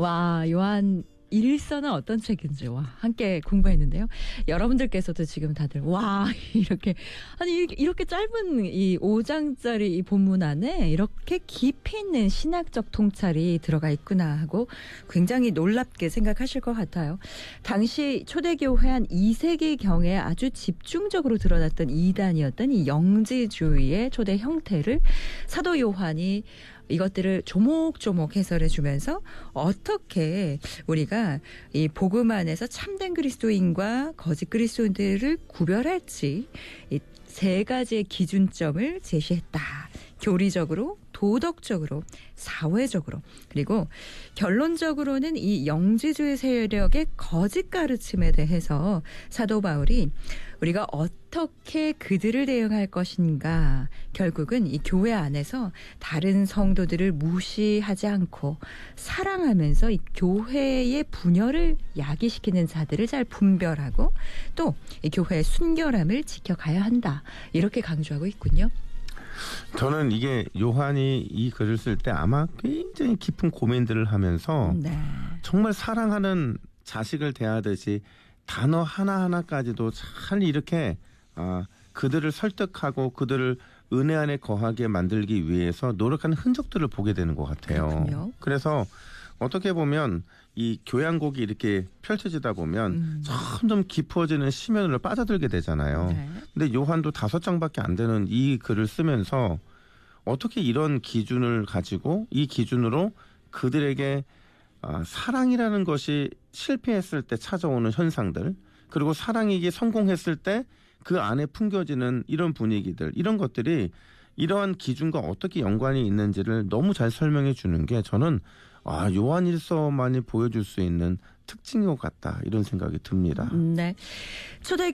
와, 요한 일서는 어떤 책인지 함께 공부했는데요. 여러분들께서도 지금 다들 와 이렇게 아니 이렇게 짧은 이 5장짜리 이 본문 안에 이렇게 깊이 있는 신학적 통찰이 들어가 있구나 하고 굉장히 놀랍게 생각하실 것 같아요. 당시 초대교회 한 2세기경에 아주 집중적으로 드러났던 이단이었던 이 영지주의의 초대 형태를 사도 요한이 이것들을 조목조목 해설해 주면서 어떻게 우리가 이 복음 안에서 참된 그리스도인과 거짓 그리스도인들을 구별할지 이 세 가지의 기준점을 제시했다. 교리적으로, 도덕적으로, 사회적으로, 그리고 결론적으로는 이 영지주의 세력의 거짓 가르침에 대해서 사도 바울이 우리가 어떻게 그들을 대응할 것인가, 결국은 이 교회 안에서 다른 성도들을 무시하지 않고 사랑하면서 이 교회의 분열을 야기시키는 자들을 잘 분별하고 또 이 교회의 순결함을 지켜가야 한다. 이렇게 강조하고 있군요. 저는 이게 요한이 이 글을 쓸 때 아마 굉장히 깊은 고민들을 하면서 정말 사랑하는 자식을 대하듯이 단어 하나하나까지도 잘 이렇게 그들을 설득하고 그들을 은혜 안에 거하게 만들기 위해서 노력하는 흔적들을 보게 되는 것 같아요. 그렇군요. 그래서 어떻게 보면 이 교양곡이 이렇게 펼쳐지다 보면 점점 깊어지는 심연으로 빠져들게 되잖아요. 네. 근데 요한도 5장밖에 안 되는 이 글을 쓰면서 어떻게 이런 기준을 가지고 이 기준으로 그들에게 사랑이라는 것이 실패했을 때 찾아오는 현상들, 그리고 사랑이 이게 성공했을 때 그 안에 풍겨지는 이런 분위기들, 이런 것들이 이러한 기준과 어떻게 연관이 있는지를 너무 잘 설명해 주는 게 저는 요한일서만이 보여줄 수 있는 특징인 것 같다, 이런 생각이 듭니다. 네, 초대